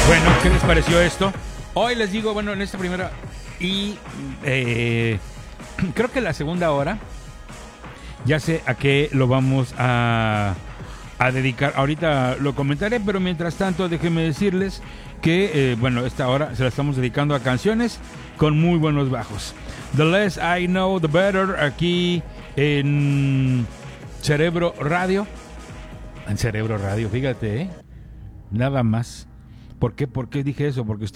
Bueno, ¿qué les pareció esto? Hoy les digo, bueno, en esta primera y creo que la segunda hora ya sé a qué lo vamos a dedicar. Ahorita lo comentaré, pero mientras tanto déjenme decirles que, bueno, esta hora se la estamos dedicando a canciones con muy buenos bajos. The less I know, the better, aquí en Cerebro Radio. En Cerebro Radio, fíjate, nada más. ¿Por qué dije eso? Porque